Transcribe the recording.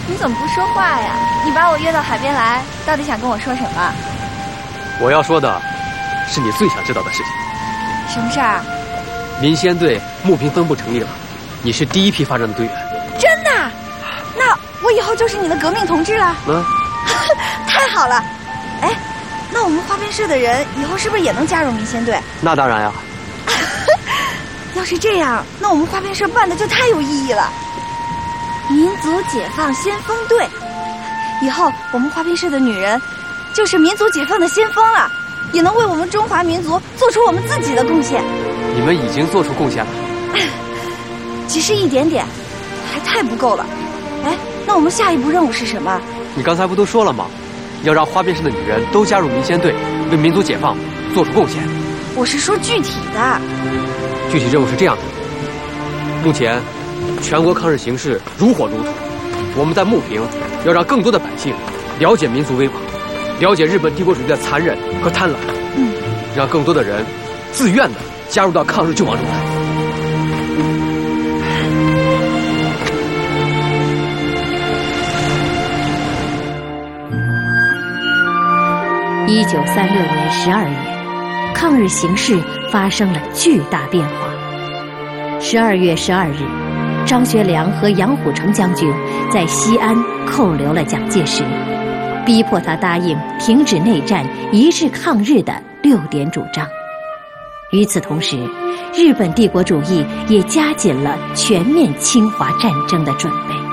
你怎么不说话呀？你把我约到海边来，到底想跟我说什么？ 我要说的是你最想知道的事情。 什么事儿？ 民先队牧平分部成立了，你是第一批发展的队员。 真的？那我以后就是你的革命同志了。太好了！哎，那我们花边社的人以后是不是也能加入民先队？ 那当然呀。 要是这样，那我们花边社办的就太有意义了。民族解放先锋队，以后我们花边社的女人就是民族解放的先锋了，也能为我们中华民族做出我们自己的贡献。 你们已经做出贡献了， 只是一点点，还太不够了。哎，那我们下一步任务是什么？ 你刚才不都说了吗？要让花边社的女人都加入民先队，为民族解放做出贡献。 我是说具体的。 具体任务是这样的：目前全国抗日形势如火如荼，我们在牧平要让更多的百姓了解民族危亡，了解日本帝国主义的残忍和贪婪，让更多的人自愿的加入到抗日救亡中来。 1936年12月，抗日形势发生了巨大变化。12月12日，张学良和杨虎城将军在西安扣留了蒋介石，逼迫他答应停止内战、一致抗日的6点主张。与此同时，日本帝国主义也加紧了全面侵华战争的准备。